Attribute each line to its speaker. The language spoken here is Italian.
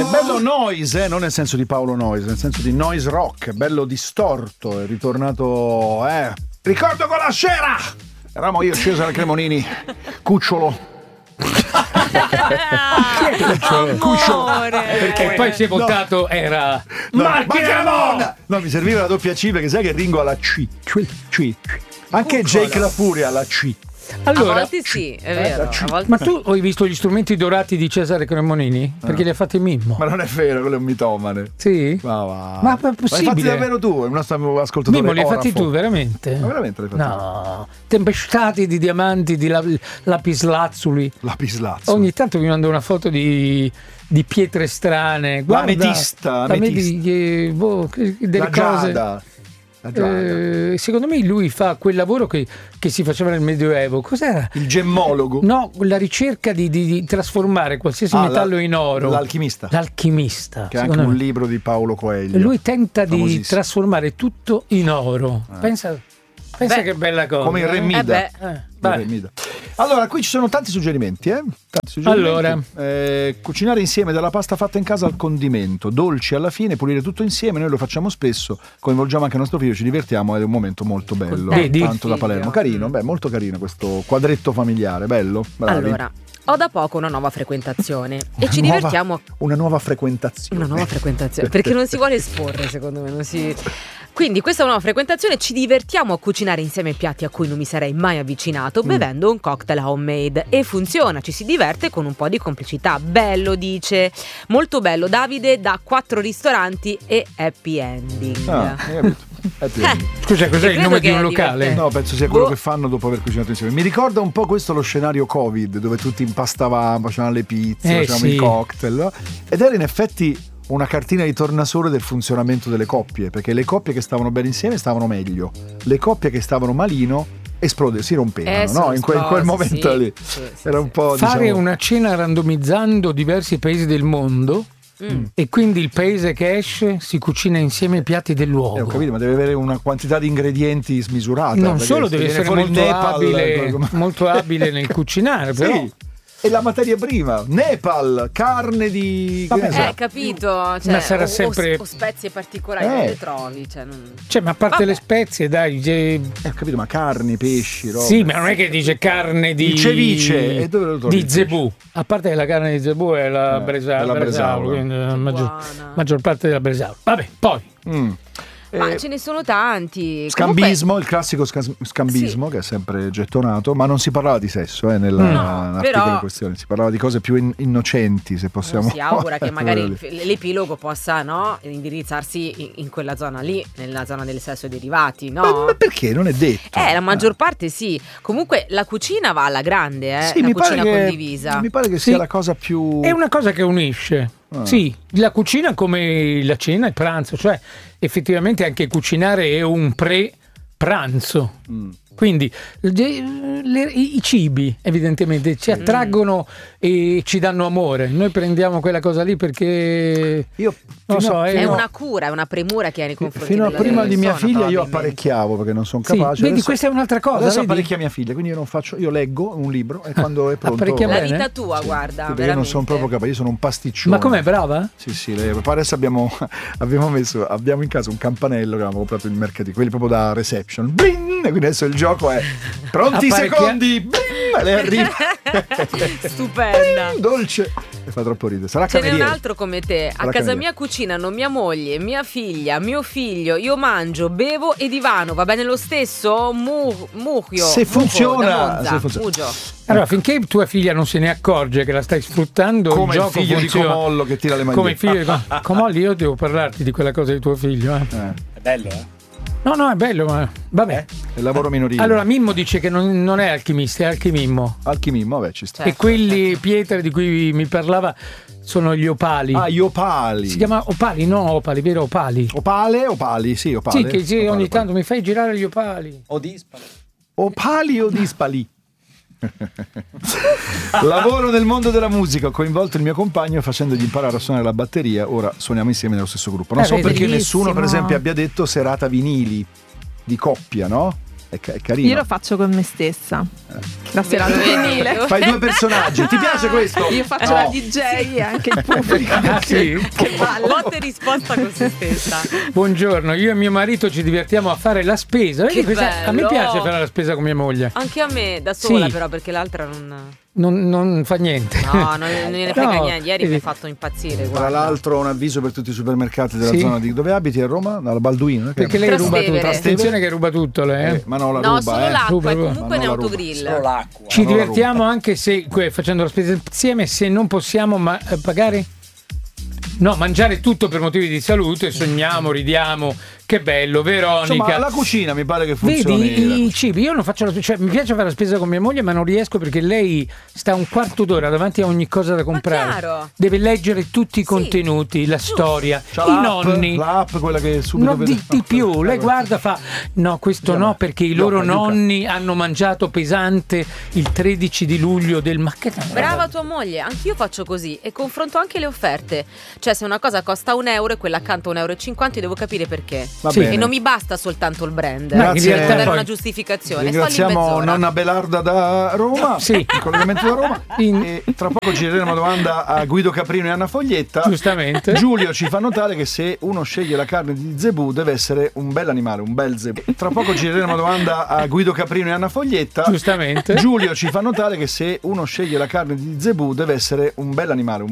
Speaker 1: È bello noise, non nel senso di Paolo Noise, nel senso di noise rock, è bello distorto, è ritornato, ricordo con la scena! Eravamo io, Cesare Cremonini, Cucciolo.
Speaker 2: Cucciolo. Perché poi si è votato, era Macchiamon!
Speaker 1: No, mi serviva la doppia C perché sai che Ringo ha la C. Anche Jake La Furia ha la C.
Speaker 2: Allora,
Speaker 3: a volte sì, è vero. A volte
Speaker 2: ma tu hai visto gli strumenti dorati di Cesare Cremonini? Perché li ha fatti Mimmo.
Speaker 1: Ma non è vero, quello è un mitomane.
Speaker 2: Sì?
Speaker 1: Ma
Speaker 2: è possibile?
Speaker 1: Ma li hai fatti davvero tu? Il nostro ascoltatore
Speaker 2: Mimmo li hai fatti
Speaker 1: orafo.
Speaker 2: tu, veramente?
Speaker 1: Ma veramente li hai fatti
Speaker 2: No, tempestati di diamanti, di lapislazzuli.
Speaker 1: Lapislazzuli.
Speaker 2: Ogni tanto mi manda una foto di pietre strane. Guarda,
Speaker 1: Ametista.
Speaker 2: delle
Speaker 1: La
Speaker 2: cose.
Speaker 1: giada.
Speaker 2: Secondo me lui fa quel lavoro che si faceva nel Medioevo. Cos'era?
Speaker 1: Il gemmologo.
Speaker 2: No, la ricerca di trasformare qualsiasi metallo in oro.
Speaker 1: L'alchimista.
Speaker 2: L'alchimista.
Speaker 1: Che è anche un libro di Paolo Coelho.
Speaker 2: Lui tenta di trasformare tutto in oro. Pensa che bella cosa.
Speaker 1: Come il Re Mida. Allora, qui ci sono tanti suggerimenti,
Speaker 2: Allora,
Speaker 1: cucinare insieme dalla pasta fatta in casa al condimento, dolci alla fine, pulire tutto insieme. Noi lo facciamo spesso, coinvolgiamo anche il nostro figlio, ci divertiamo ed è un momento molto bello. Tanto da Palermo, carino, molto carino questo quadretto familiare, bello. Bravi.
Speaker 3: Allora, ho da poco una nuova frequentazione e ci divertiamo.
Speaker 1: Una nuova frequentazione.
Speaker 3: Perché non si vuole esporre, secondo me, non si. Quindi questa è una nuova frequentazione, ci divertiamo a cucinare insieme piatti a cui non mi sarei mai avvicinato bevendo un cocktail homemade e funziona, ci si diverte con un po' di complicità. Bello, dice, molto bello. Davide da 4 ristoranti e happy ending.
Speaker 2: Scusa, cos'è il nome di un locale?
Speaker 1: No, penso sia quello che fanno dopo aver cucinato insieme. Mi ricorda un po' questo lo scenario Covid, dove tutti impastavamo, facevamo le pizze, facevamo i cocktail, ed era in effetti una cartina di tornasole del funzionamento delle coppie, perché le coppie che stavano bene insieme stavano meglio, le coppie che stavano malino si rompevano, no? In quel momento lì era un po',
Speaker 2: fare una cena randomizzando diversi paesi del mondo. E quindi il paese che esce si cucina insieme ai piatti del luogo.
Speaker 1: Ho capito, ma deve avere una quantità di ingredienti smisurata.
Speaker 2: Non solo, deve essere molto abile nel cucinare, però.
Speaker 1: Sì. E la materia prima, Nepal, carne di...
Speaker 3: capito,
Speaker 2: ma sarà sempre...
Speaker 3: o spezie particolari non le trovi,
Speaker 2: ma a parte le spezie, dai,
Speaker 1: ho capito, ma carni, pesci, roba.
Speaker 2: Sì, ma non è che dice carne di...
Speaker 1: Il cevice, e dove lo trovi?
Speaker 2: Di zebù. A parte che la carne di zebù è la bresaola, quindi la maggior parte della bresaola. Vabbè, poi...
Speaker 3: Ma ce ne sono tanti.
Speaker 1: Scambismo, il classico scambismo, che è sempre gettonato, ma non si parlava di sesso nell'articolo in questione, si parlava di cose più innocenti, se possiamo.
Speaker 3: Si augura che magari l'epilogo possa indirizzarsi in quella zona lì, nella zona del sesso e derivati, no?
Speaker 1: Ma perché? Non è detto.
Speaker 3: La maggior parte sì. Comunque la cucina va alla grande,
Speaker 1: sì,
Speaker 3: la
Speaker 1: mi
Speaker 3: cucina
Speaker 1: pare
Speaker 3: condivisa.
Speaker 1: Mi pare che sia la cosa più...
Speaker 2: È una cosa che unisce. Sì, la cucina come la cena e il pranzo, cioè effettivamente anche cucinare è un pre-pranzo. Quindi i cibi evidentemente ci attraggono e ci danno amore. Noi prendiamo quella cosa lì perché
Speaker 3: è una cura, è una premura che hai nei confronti
Speaker 1: fino a prima di mia figlia io
Speaker 3: probabilmente.
Speaker 1: apparecchiavo perché non sono capace.
Speaker 2: Vedi, questa è un'altra cosa.
Speaker 1: Adesso apparecchia mia figlia, quindi io leggo un libro e quando è pronto
Speaker 3: la vita tua, guarda,
Speaker 1: perché io non sono proprio capace, io sono un pasticcione.
Speaker 2: Ma com'è, brava?
Speaker 1: Sì, adesso abbiamo in casa un campanello che avevamo comprato in mercatino, quelli proprio da reception. Bling! E quindi adesso il gioco è pronti secondi, bling! Le arriva.
Speaker 3: Stupenda.
Speaker 1: Bling! Dolce. E fa troppo ridere. Sarà
Speaker 3: Ce n'è
Speaker 1: cameriere.
Speaker 3: un altro come te. A casa mia cucinano mia moglie, mia figlia, mio figlio. Io mangio, bevo e divano. Va bene lo stesso? Mucchio.
Speaker 1: Se funziona.
Speaker 2: Allora, finché tua figlia non se ne accorge che la stai sfruttando,
Speaker 1: come
Speaker 2: il gioco
Speaker 1: figlio
Speaker 2: funziona.
Speaker 1: Di Comollo che tira le magliette.
Speaker 2: Come il figlio di Comollo, io devo parlarti di quella cosa di tuo figlio.
Speaker 4: È bello,
Speaker 2: No, è bello, ma vabbè.
Speaker 1: È il lavoro minorile.
Speaker 2: Allora, Mimmo dice che non è alchimista, è alchimimmo.
Speaker 1: Alchimimmo, vabbè, ci sta.
Speaker 2: E quelli pietre di cui mi parlava sono gli opali.
Speaker 1: Gli opali.
Speaker 2: Si chiama opali, no opali, vero opali.
Speaker 1: Opali, sì, opale.
Speaker 2: Sì, ogni tanto mi fai girare gli opali.
Speaker 4: O dispari.
Speaker 1: Opali o dispali? Lavoro nel mondo della musica, ho coinvolto il mio compagno facendogli imparare a suonare la batteria. Ora suoniamo insieme nello stesso gruppo. Non so perché nessuno, per esempio, abbia detto serata vinili di coppia, no? è carino.
Speaker 4: Io lo faccio con me stessa. La serata femminile.
Speaker 1: Fai 2 personaggi. Ti piace questo?
Speaker 4: Io faccio la DJ e anche il pubblico.
Speaker 2: Sì?
Speaker 4: Che balla.
Speaker 3: Botte e risposta con se stessa.
Speaker 2: Buongiorno, io e mio marito ci divertiamo a fare la spesa. Vedi,
Speaker 3: Che
Speaker 2: a me
Speaker 3: bello.
Speaker 2: piace fare la spesa con mia moglie.
Speaker 3: Anche a me, da sola
Speaker 2: Sì.
Speaker 3: però, perché l'altra non...
Speaker 2: Non fa niente.
Speaker 3: No, non ne frega
Speaker 2: No,
Speaker 3: niente. Ieri mi ha fatto impazzire.
Speaker 1: Tra
Speaker 3: Guarda.
Speaker 1: l'altro un avviso per tutti i supermercati della
Speaker 2: Sì.
Speaker 1: zona di dove abiti a Roma, dalla Balduino.
Speaker 2: Perché lei ruba tutto.
Speaker 3: Trastevere.
Speaker 2: Attenzione che ruba tutto lei.
Speaker 1: Ma non la
Speaker 3: No,
Speaker 1: ruba,
Speaker 3: solo l'acqua
Speaker 2: Ruba,
Speaker 3: e
Speaker 2: ruba.
Speaker 3: comunque
Speaker 1: Ma
Speaker 3: ne
Speaker 1: non la ruba.
Speaker 3: autogrill.
Speaker 2: Ci
Speaker 1: non la
Speaker 2: divertiamo anche se facendo la spesa insieme, se non possiamo pagare. No, mangiare tutto per motivi di salute, sogniamo, ridiamo, che bello, Veronica.
Speaker 1: Insomma, la cucina mi pare che funzioni.
Speaker 2: Vedi i cibi, io non faccio cioè, mi piace fare la spesa con mia moglie, ma non riesco perché lei sta un quarto d'ora davanti a ogni cosa da comprare.
Speaker 3: chiaro.
Speaker 2: Deve leggere tutti i contenuti, la storia,
Speaker 1: C'ha
Speaker 2: i
Speaker 1: l'app,
Speaker 2: nonni.
Speaker 1: l'app, quella che subito
Speaker 2: No,
Speaker 1: vede.
Speaker 2: di più, lei guarda, fa no, questo no, perché i loro
Speaker 1: Luca.
Speaker 2: nonni hanno mangiato pesante il 13 di luglio del ma che
Speaker 3: Brava tua moglie, anch'io faccio così e confronto anche le offerte. Cioè, se una cosa costa €1 e quella accanto €1,50, io devo capire perché.
Speaker 1: Va
Speaker 2: Sì.
Speaker 1: bene.
Speaker 3: E non mi basta soltanto il brand.
Speaker 2: No, in
Speaker 3: Devo
Speaker 2: realtà
Speaker 3: dare
Speaker 2: poi-
Speaker 3: una giustificazione.
Speaker 1: Ringraziamo
Speaker 3: Sto lì mezz'ora.
Speaker 1: nonna Belarda da Roma,
Speaker 2: Sì.
Speaker 1: in collegamento da Roma.
Speaker 2: In-
Speaker 1: E tra poco gireremo una domanda a Guido Caprino e Anna Foglietta.
Speaker 2: Giustamente.
Speaker 1: Giulio ci fa notare che se uno sceglie la carne di zebù deve essere un bel animale, un bel zebù. Tra poco gireremo una domanda a Guido Caprino e Anna Foglietta.
Speaker 2: Giustamente.
Speaker 1: Giulio ci fa notare che se uno sceglie la carne di zebù deve essere un bel animale, un